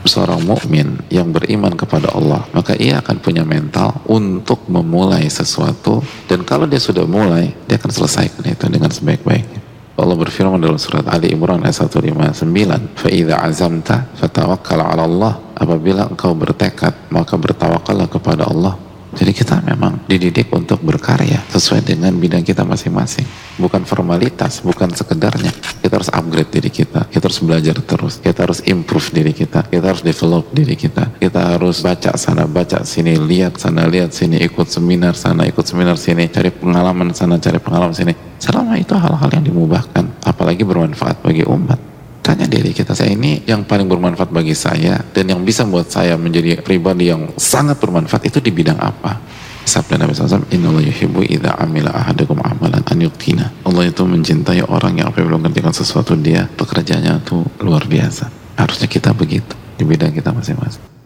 seorang mukmin yang beriman kepada Allah, maka ia akan punya mental untuk memulai sesuatu, dan kalau dia sudah mulai, dia akan selesaikan itu dengan sebaik-baiknya. Allah berfirman dalam surat Ali Imran ayat 159, "Fa-idza azamta fatawakkal 'ala Allah." Apabila engkau bertekad, maka bertawakallah kepada Allah. Jadi kita memang dididik untuk berkarya sesuai dengan bidang kita masing-masing. Bukan formalitas, bukan sekedarnya. Kita harus upgrade diri kita harus belajar terus, kita harus improve diri kita harus develop diri kita harus baca sana, baca sini, lihat sana, lihat sini, ikut seminar sana, ikut seminar sini, cari pengalaman sana, cari pengalaman sini. Selama itu hal-hal yang dimubahkan, apalagi bermanfaat bagi umat. Tanya diri kita, saya ini yang paling bermanfaat bagi saya dan yang bisa membuat saya menjadi pribadi yang sangat bermanfaat itu di bidang apa? Sabda Nabi SAW, "Innallaha yuhibbu idza amila ahadukum amalan an yuqina." Allah itu mencintai orang yang apabila mengerjakan sesuatu dia pekerjaannya itu luar biasa. Harusnya kita begitu di bidang kita masing-masing.